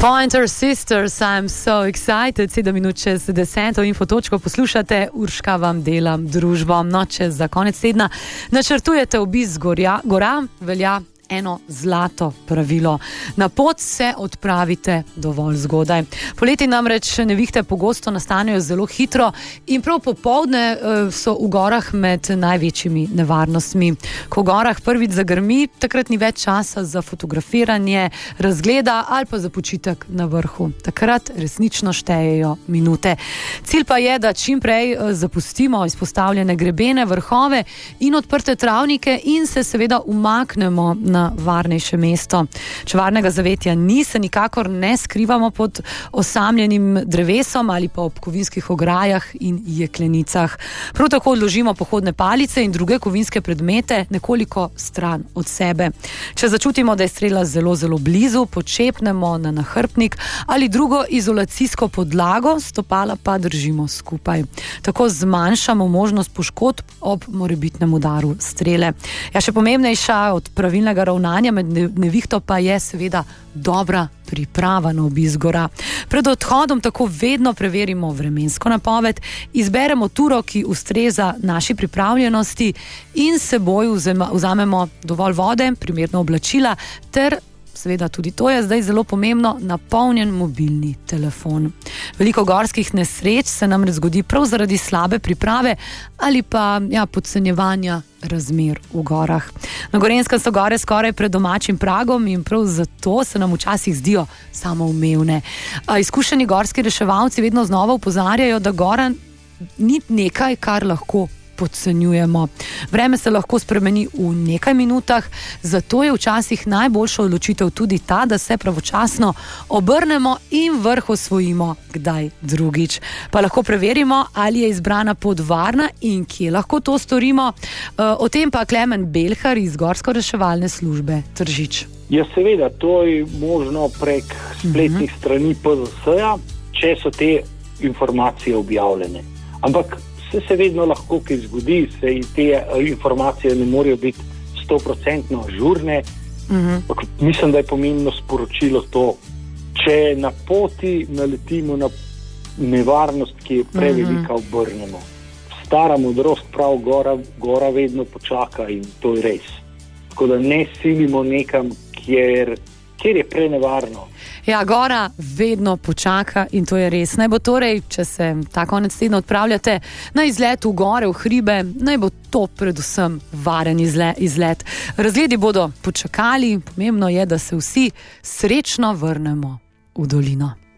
Pointer Sisters, I'm so excited. 7 minut čez 10. Infotočko poslušate, Urška vam delam družbo. Noče za konec tedna načrtujete obisk gora, velja eno zlato pravilo. Na pot se odpravite dovolj zgodaj. Poleti namreč nevihte pogosto nastanejo zelo hitro in prav popoldne so v gorah med največjimi nevarnostmi. Ko v gorah prvič zagrmi, takrat ni več časa za fotografiranje, razgleda ali pa za počitek na vrhu. Takrat resnično štejejo minute. Cilj pa je, da čim prej zapustimo izpostavljene grebene, vrhove in odprte travnike in se seveda umaknemo na varnejše mesto. Če varnega zavetja ni, se nikakor ne skrivamo pod osamljenim drevesom ali pa ob kovinskih ograjah in jeklenicah. Prav tako odložimo pohodne palice in druge kovinske predmete nekoliko stran od sebe. Če začutimo, da je strela zelo, zelo blizu, počepnemo na nahrbtnik ali drugo izolacijsko podlago, stopala pa držimo skupaj. Tako zmanjšamo možnost poškodb ob morebitnem udaru strele. Ja, še pomembnejša od pravilnega ravnanja med nevihto pa je seveda dobra priprava na obisk gora. Pred odhodom tako vedno preverimo vremensko napoved, izberemo turo, ki ustreza naši pripravljenosti in s seboj vzamemo dovolj vode, primerno oblačila ter seveda tudi to je zdaj zelo pomembno, napolnjen mobilni telefon. Veliko gorskih nesreč se nam zgodi prav zaradi slabe priprave ali pa podcenjevanja razmer v gorah. Na Gorenjskem so gore skoraj pred domačim pragom in prav zato se nam včasih zdijo samoumevne. Izkušeni gorski reševalci vedno znova opozarjajo, da gora ni nekaj, kar lahko podcenjujemo. Vreme se lahko spremeni v nekaj minutah, zato je včasih najboljša odločitev tudi ta, da se pravočasno obrnemo in vrh osvojimo kdaj drugič. Pa lahko preverimo, ali je izbrana pot varna in kje lahko to storimo. O tem pa Klemen Belhar iz Gorsko-reševalne službe Tržič. Ja, seveda, to je možno prek spletnih strani PZS-ja, če so te informacije objavljene. Ampak se vedno lahko kaj zgodi, se te informacije ne morejo biti 100% ažurne. Mislim, da je pomembno sporočilo to, če na poti naletimo na nevarnost, ki je prevelika, obrnemo. Stara modrost prav, gora vedno počaka in to je res. Tako da ne silimo nekam, kjer je prenevarno. Ja, gora vedno počaka in to je res. Naj bo torej, če se ta konec tedna odpravljate na izlet v gore, v hribe, naj bo to predvsem varen izlet. Razgledi bodo počakali, pomembno je, da se vsi srečno vrnemo v dolino.